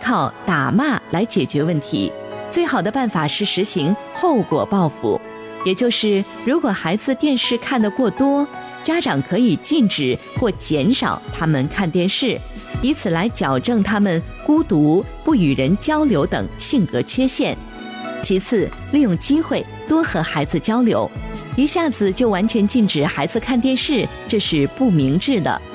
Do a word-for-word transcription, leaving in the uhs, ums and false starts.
靠打骂来解决问题，最好的办法是实行后果报复，也就是如果孩子电视看得过多，家长可以禁止或减少他们看电视，以此来矫正他们孤独、不与人交流等性格缺陷。其次，利用机会多和孩子交流，一下子就完全禁止孩子看电视，这是不明智的。